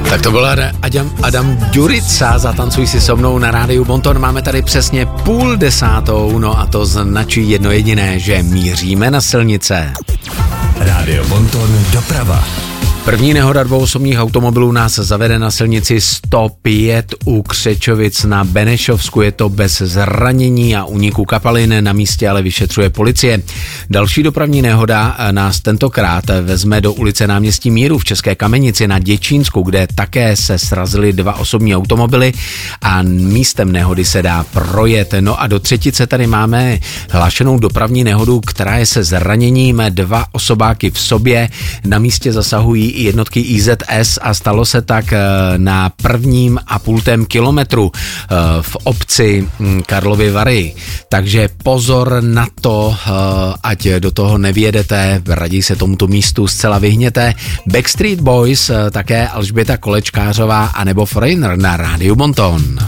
Tak to byl Adam Ďurica, Zatancuj si so mnou na rádiu Bonton. Máme tady přesně 9:30, no a to značí jedno jediné, že míříme na silnice. Rádio Bonton doprava. První nehoda dvou osobních automobilů nás zavede na silnici 105 u Křečovic na Benešovsku. Je to bez zranění a úniku kapalin, na místě ale vyšetřuje policie. Další dopravní nehoda nás tentokrát vezme do ulice Náměstí Míru v České Kamenici na Děčínsku, kde také se srazily dva osobní automobily a místem nehody se dá projet. No a do třetice tady máme hlášenou dopravní nehodu, která je se zraněním, dva osobáky v sobě. Na místě zasahují jednotky IZS a stalo se tak na 1,5 kilometru v obci Karlovy Vary. Takže pozor na to, ať do toho nevědete, raději se tomuto místu zcela vyhněte. Backstreet Boys, také Alžběta Kolečkářová a nebo Foreigner na rádiu Bonton.